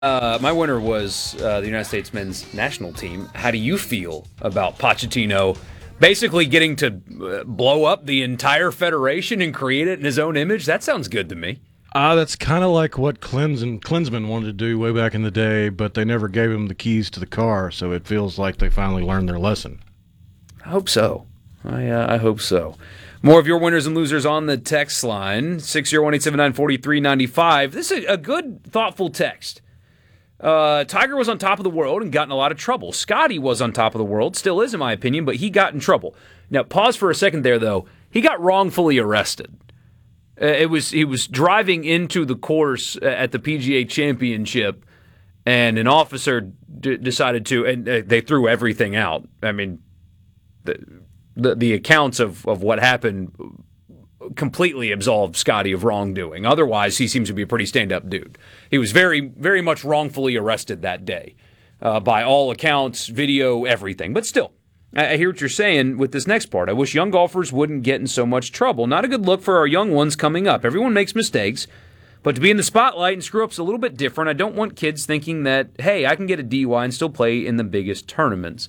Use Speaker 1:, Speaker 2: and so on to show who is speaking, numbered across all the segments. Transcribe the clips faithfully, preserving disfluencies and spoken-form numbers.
Speaker 1: Uh, my winner was uh, the United States men's national team. How do you feel about Pochettino basically getting to uh, blow up the entire federation and create it in his own image? That sounds good to me.
Speaker 2: Uh, that's kind of like what Clemson, Klinsman wanted to do way back in the day, but they never gave him the keys to the car, so it feels like they finally learned their lesson.
Speaker 1: I hope so. I, uh, I hope so. More of your winners and losers on the text line, six zero one eight seven nine four three nine five. This is a good, thoughtful text. Uh, Tiger was on top of the world and got in a lot of trouble. Scotty was on top of the world, still is in my opinion, but he got in trouble. Now, pause for a second there, though. He got wrongfully arrested. Uh, it was he was driving into the course at the P G A Championship, and an officer d- decided to, and uh, they threw everything out. I mean, the the, the accounts of, of what happened completely absolved Scotty of wrongdoing. Otherwise, he seems to be a pretty stand-up dude. He was very, very much wrongfully arrested that day, uh, by all accounts, video, everything. But still, I, I hear what you're saying with this next part. I wish young golfers wouldn't get in so much trouble. Not a good look for our young ones coming up. Everyone makes mistakes, but to be in the spotlight and screw up's a little bit different. I don't want kids thinking that, hey, I can get a D U I and still play in the biggest tournaments.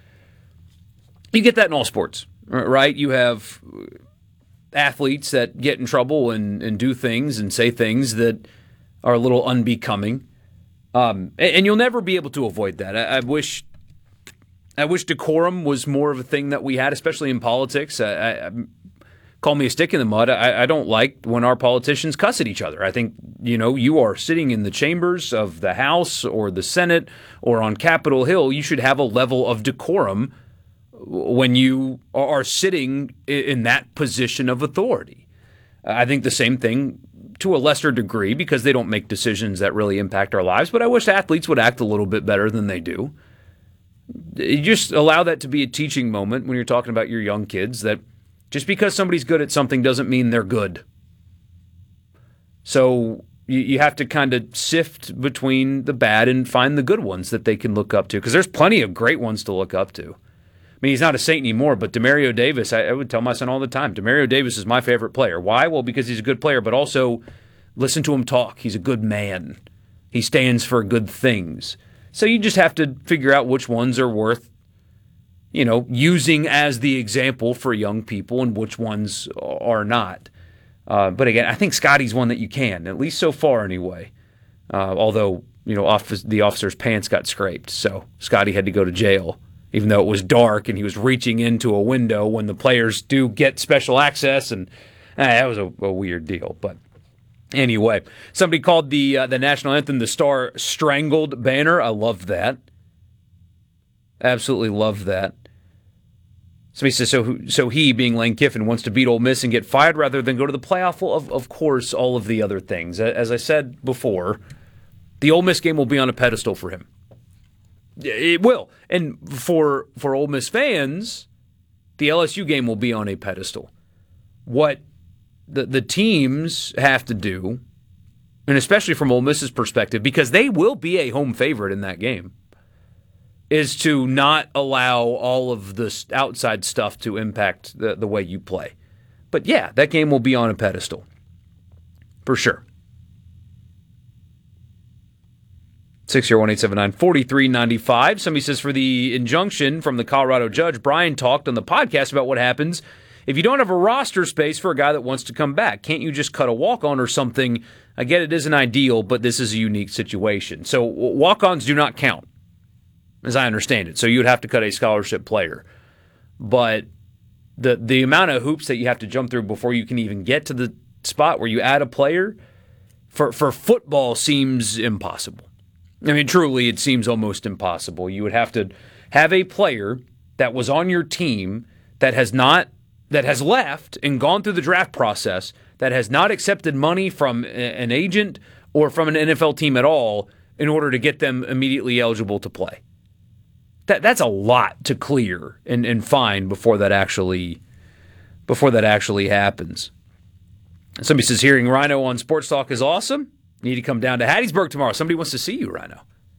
Speaker 1: You get that in all sports, right? You have athletes that get in trouble and, and do things and say things that are a little unbecoming. Um, and, and you'll never be able to avoid that. I, I wish I wish decorum was more of a thing that we had, especially in politics. I, I, I, call me a stick in the mud. I, I don't like when our politicians cuss at each other. I think, you know, you are sitting in the chambers of the House or the Senate or on Capitol Hill. You should have a level of decorum when you are sitting in that position of authority. I think the same thing to a lesser degree because they don't make decisions that really impact our lives, but I wish athletes would act a little bit better than they do. You just allow that to be a teaching moment when you're talking about your young kids, that just because somebody's good at something doesn't mean they're good. So you, you have to kind of sift between the bad and find the good ones that they can look up to, because there's plenty of great ones to look up to. I mean, he's not a saint anymore, but Demario Davis, I, I would tell my son all the time, Demario Davis is my favorite player. Why? Well, because he's a good player, but also listen to him talk. He's a good man. He stands for good things. So you just have to figure out which ones are worth, you know, using as the example for young people and which ones are not. Uh, but again, I think Scotty's one that you can, at least so far anyway. Uh, although, you know, office, the officer's pants got scraped, so Scotty had to go to jail, even though it was dark and he was reaching into a window when the players do get special access, and eh, that was a, a weird deal. But anyway, somebody called the uh, the national anthem the Star Strangled Banner. I love that. Absolutely love that. Somebody says, so, so he, being Lane Kiffin, wants to beat Ole Miss and get fired rather than go to the playoff? Well, of, of course, all of the other things. As I said before, the Ole Miss game will be on a pedestal for him. It will. And for for Ole Miss fans, the L S U game will be on a pedestal. What the the teams have to do, and especially from Ole Miss's perspective, because they will be a home favorite in that game, is to not allow all of this outside stuff to impact the, the way you play. But yeah, that game will be on a pedestal. For sure. six zero one eight seven nine four three nine five. Somebody says, for the injunction from the Colorado judge, Brian talked on the podcast about what happens if you don't have a roster space for a guy that wants to come back. Can't you just cut a walk-on or something? I get it isn't ideal, but this is a unique situation. So walk-ons do not count, as I understand it. So you would have to cut a scholarship player. But the the amount of hoops that you have to jump through before you can even get to the spot where you add a player for, for football seems impossible. I mean, truly, it seems almost impossible. You would have to have a player that was on your team that has not, that has left and gone through the draft process, that has not accepted money from an agent or from an N F L team at all in order to get them immediately eligible to play. That that's a lot to clear and, and find before that actually before that actually happens. Somebody says, hearing Rhino on Sports Talk is awesome. You need to come down to Hattiesburg tomorrow. Somebody wants to see you, Rhino.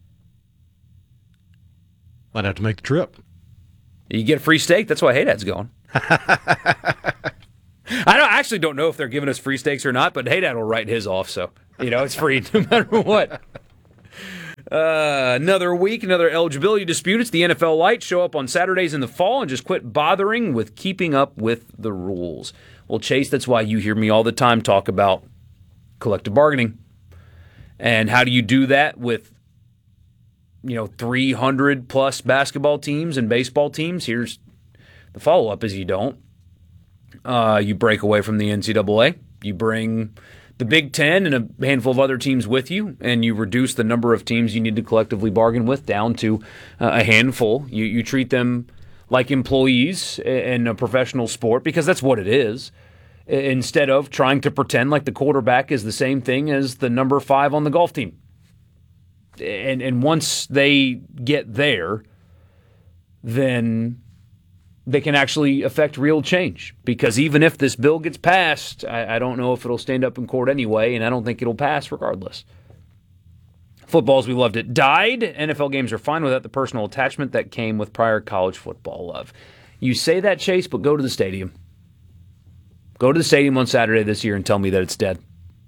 Speaker 2: Might have to make the trip.
Speaker 1: You get a free steak. That's why Haydad's going. I don't, I actually don't know if they're giving us free steaks or not, but Haydad will write his off, so you know it's free no matter what. Uh, another week, another eligibility dispute. It's the N F L Light. Show up on Saturdays in the fall and just quit bothering with keeping up with the rules. Well, Chase, that's why you hear me all the time talk about collective bargaining. And how do you do that with, you know, three hundred plus basketball teams and baseball teams? Here's the follow-up is you don't. Uh, you break away from the N C double A. You bring the Big Ten and a handful of other teams with you, and you reduce the number of teams you need to collectively bargain with down to uh, a handful. You you treat them like employees in a professional sport, because that's what it is, instead of trying to pretend like the quarterback is the same thing as the number five on the golf team. And and once they get there, then they can actually affect real change. Because even if this bill gets passed, I, I don't know if it'll stand up in court anyway, and I don't think it'll pass regardless. Football, as we loved it, died. N F L games are fine without the personal attachment that came with prior college football love. You say that, Chase, but go to the stadium. Go to the stadium on Saturday this year and tell me that it's dead.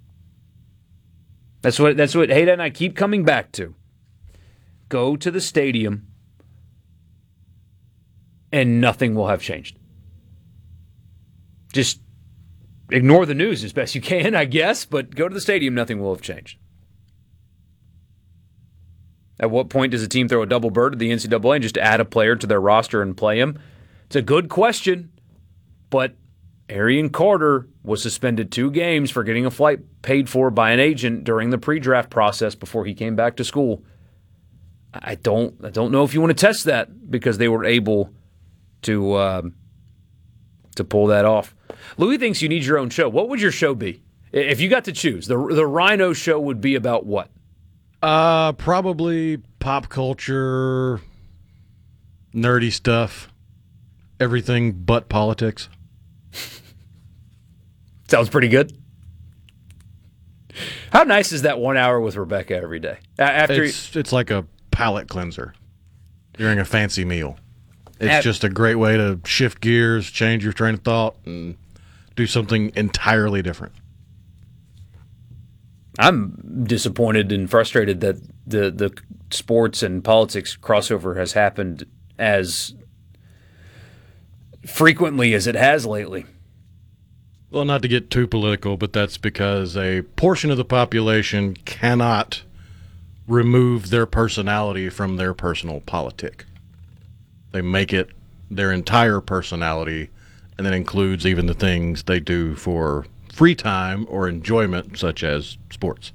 Speaker 1: That's what that's what Hayden and I keep coming back to. Go to the stadium and nothing will have changed. Just ignore the news as best you can, I guess, but go to the stadium, nothing will have changed. At what point does a team throw a double bird to the N C double A and just add a player to their roster and play him? It's a good question, but Arian Carter was suspended two games for getting a flight paid for by an agent during the pre-draft process before he came back to school. I don't, I don't know if you want to test that, because they were able to uh, to pull that off. Louis thinks you need your own show. What would your show be if you got to choose? The the Rhino show would be about what?
Speaker 2: Uh, probably pop culture, nerdy stuff, everything but politics.
Speaker 1: Sounds pretty good. How nice is that one hour with Rebecca every day? After
Speaker 2: it's, it's like a palate cleanser during a fancy meal. It's
Speaker 1: At,
Speaker 2: just a great way to shift gears, change your train of thought, and do something entirely different.
Speaker 1: I'm disappointed and frustrated that the, the sports and politics crossover has happened as frequently as it has lately.
Speaker 2: Well, not to get too political, but that's because a portion of the population cannot remove their personality from their personal politic. They make it their entire personality, and that includes even the things they do for free time or enjoyment, such as sports.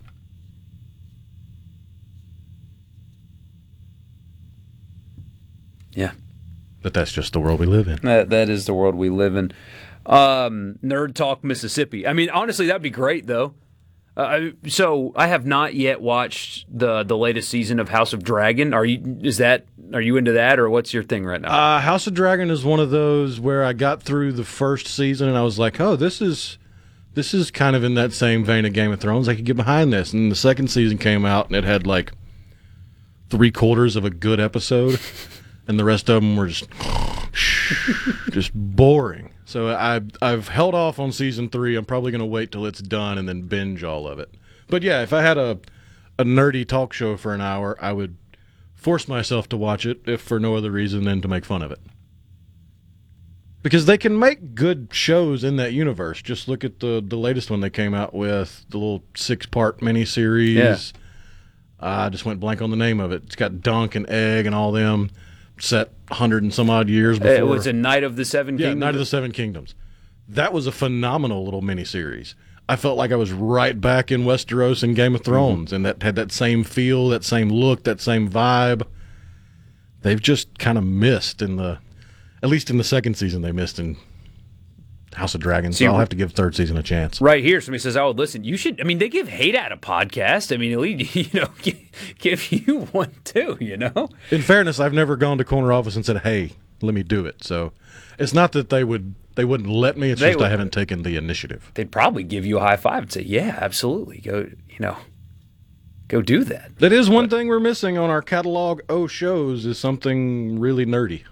Speaker 1: Yeah.
Speaker 2: But that's just the world we live in.
Speaker 1: That, that is the world we live in. Um, Nerd Talk Mississippi. I mean, honestly, that'd be great, though. Uh, so I have not yet watched the the latest season of House of Dragon. Are you? Is that? Are you into that, or what's your thing right now?
Speaker 2: Uh, House of Dragon is one of those where I got through the first season and I was like, oh, this is this is kind of in that same vein of Game of Thrones. I could get behind this. And the second season came out and it had like three quarters of a good episode, and the rest of them were just just boring. So I, I've held off on season three. I'm probably going to wait till it's done and then binge all of it. But yeah, if I had a, a nerdy talk show for an hour, I would force myself to watch it, if for no other reason than to make fun of it. Because they can make good shows in that universe. Just look at the, the latest one they came out with, the little six-part miniseries.
Speaker 1: Yeah.
Speaker 2: Uh, I just went blank on the name of it. It's got Dunk and Egg and all them. Set a hundred and some odd years before.
Speaker 1: It was a Night of the Seven
Speaker 2: yeah,
Speaker 1: Kingdoms.
Speaker 2: Night of the Seven Kingdoms. That was a phenomenal little miniseries. I felt like I was right back in Westeros and Game of Thrones, mm-hmm. and that had that same feel, that same look, that same vibe. They've just kind of missed in the, at least in the second season, they missed in House of Dragons. So I'll have to give third season a chance.
Speaker 1: Right here, somebody says, "Oh, listen, you should." I mean, they give Haydad a podcast. I mean, at least you know, give, give you one too. You know.
Speaker 2: In fairness, I've never gone to corner office and said, "Hey, let me do it." So it's not that they would they wouldn't let me. It's
Speaker 1: they
Speaker 2: just
Speaker 1: would,
Speaker 2: I haven't taken the initiative.
Speaker 1: They'd probably give you a high five and say, "Yeah, absolutely, go." You know, go do that.
Speaker 2: That is one but, thing we're missing on our catalog O shows is something really nerdy.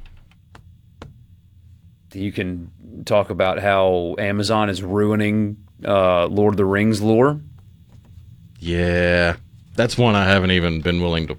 Speaker 1: You can talk about how Amazon is ruining uh, Lord of the Rings lore.
Speaker 2: Yeah, that's one I haven't even been willing to